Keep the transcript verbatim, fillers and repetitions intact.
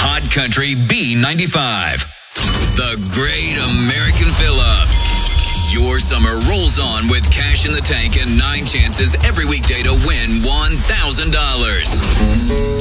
Hot Country B ninety-five. The Great American Fill-Up. Your summer rolls on with cash in the tank and nine chances every weekday to win one thousand dollars.